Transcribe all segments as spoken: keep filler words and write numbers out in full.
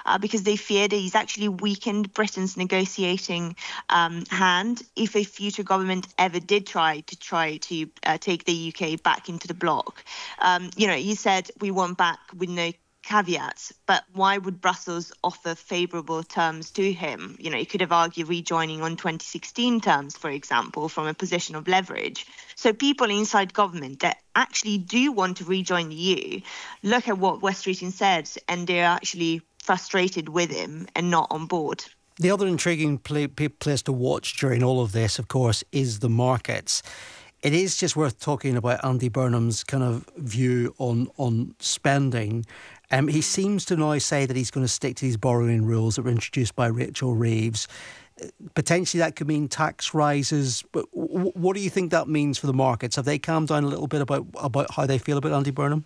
uh, because they fear that he's actually weakened Britain's negotiating um, hand if a future government ever did try to try to uh, take the U K back into the bloc. Um, you know, he said we want back with no caveats, but why would Brussels offer favourable terms to him? You know, he could have argued rejoining on twenty sixteen terms, for example, from a position of leverage. So people inside government that actually do want to rejoin the E U look at what Wes Streeting said, and they're actually frustrated with him and not on board. The other intriguing play, place to watch during all of this, of course, is the markets. It is just worth talking about Andy Burnham's kind of view on, on spending. Um, he seems to now say that he's going to stick to these borrowing rules that were introduced by Rachel Reeves. Potentially that could mean tax rises. But w- what do you think that means for the markets? Have they calmed down a little bit about, about how they feel about Andy Burnham?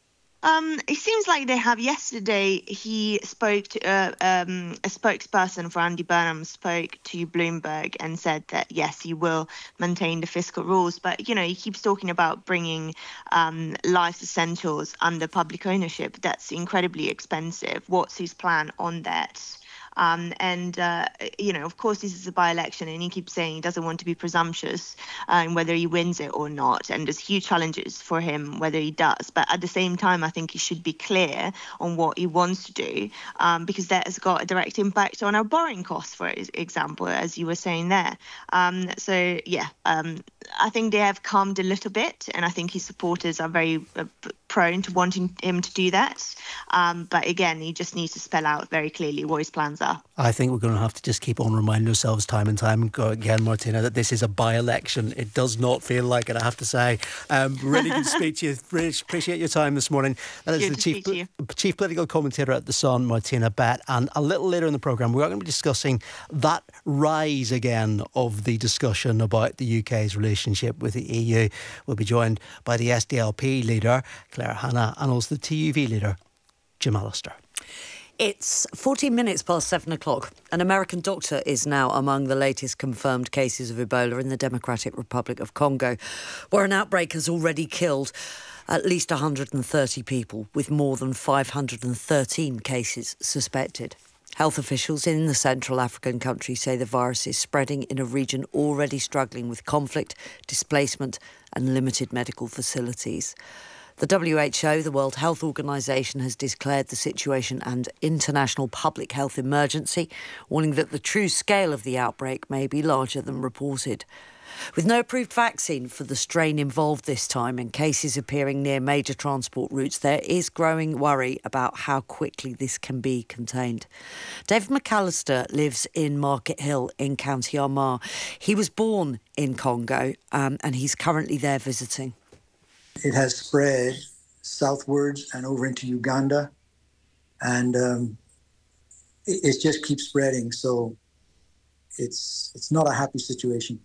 Um, it seems like they have. Yesterday, he spoke to uh, um, a spokesperson for Andy Burnham spoke to Bloomberg and said that, yes, he will maintain the fiscal rules. But, you know, he keeps talking about bringing um, life essentials under public ownership. That's incredibly expensive. What's his plan on that? Um, and, uh, you know, of course, this is a by-election and he keeps saying he doesn't want to be presumptuous uh, in whether he wins it or not. And there's huge challenges for him whether he does. But at the same time, I think he should be clear on what he wants to do, um, because that has got a direct impact on our borrowing costs, for example, as you were saying there. Um, so, yeah, um, I think they have calmed a little bit, and I think his supporters are very uh, prone to wanting him to do that. Um, but again, he just needs to spell out very clearly what his plans are. I think we're going to have to just keep on reminding ourselves time and time again, Martina, that this is a by-election. It does not feel like it, I have to say. Um, really good to speak to you. Really appreciate your time this morning. That is the chief, chief political commentator at The Sun, Martina Bett. And a little later in the programme, we are going to be discussing that rise again of the discussion about the U K's relationship with the E U. We'll be joined by the S D L P leader, Claire Hanna, and also the T U V leader, Jim Allister. It's fourteen minutes past seven o'clock. An American doctor is now among the latest confirmed cases of Ebola in the Democratic Republic of Congo, where an outbreak has already killed at least one hundred thirty people, with more than five hundred thirteen cases suspected. Health officials in the Central African country say the virus is spreading in a region already struggling with conflict, displacement and limited medical facilities. The W H O, the World Health Organization, has declared the situation an international public health emergency, warning that the true scale of the outbreak may be larger than reported. With no approved vaccine for the strain involved this time and cases appearing near major transport routes, there is growing worry about how quickly this can be contained. David McAllister lives in Market Hill in County Armagh. He was born in Congo um, and he's currently there visiting. It has spread southwards and over into Uganda, and um, it, it just keeps spreading. So it's it's not a happy situation.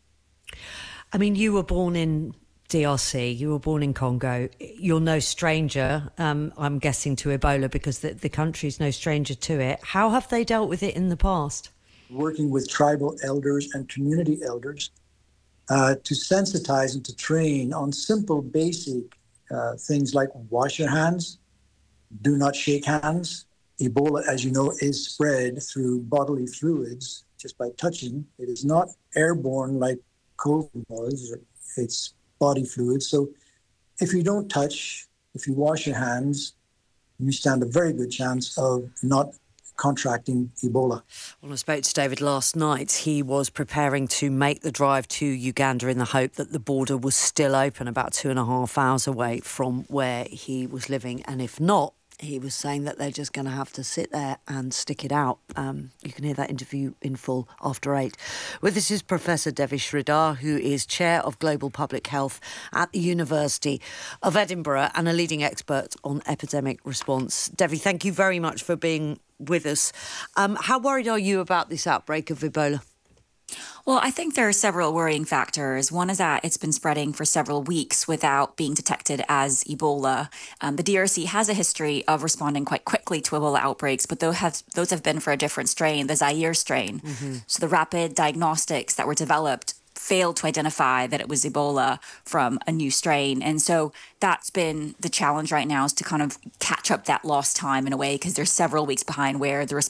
I mean, you were born in D R C, you were born in Congo. You're no stranger, um, I'm guessing, to Ebola because the, the country's no stranger to it. How have they dealt with it in the past? Working with tribal elders and community elders, Uh, to sensitize and to train on simple, basic uh, things like wash your hands, do not shake hands. Ebola, as you know, is spread through bodily fluids just by touching. It is not airborne like COVID was. It's body fluids. So if you don't touch, if you wash your hands, you stand a very good chance of not contracting Ebola. Well, I spoke to David last night. He was preparing to make the drive to Uganda in the hope that the border was still open, about two and a half hours away from where he was living. And if not, he was saying that they're just going to have to sit there and stick it out. Um, you can hear that interview in full after eight. With us is Professor Devi Sridhar, who is Chair of Global Public Health at the University of Edinburgh and a leading expert on epidemic response. Devi, thank you very much for being with us. Um, how worried are you about this outbreak of Ebola? Well, I think there are several worrying factors. One is that it's been spreading for several weeks without being detected as Ebola. Um, the D R C has a history of responding quite quickly to Ebola outbreaks, but those have, those have been for a different strain, the Zaire strain. Mm-hmm. So the rapid diagnostics that were developed failed to identify that it was Ebola from a new strain. And so that's been the challenge right now, is to kind of catch up that lost time in a way, because there's several weeks behind where the